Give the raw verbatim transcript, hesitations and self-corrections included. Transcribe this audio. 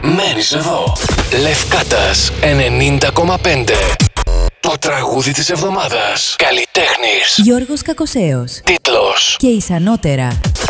μένεις εδώ. Λευκάτας ενενήντα κόμμα πέντε. Το τραγούδι της εβδομάδας. Καλλιτέχνης Γιώργος Κακοσέος. Τίτλος Και εις ανώτερα.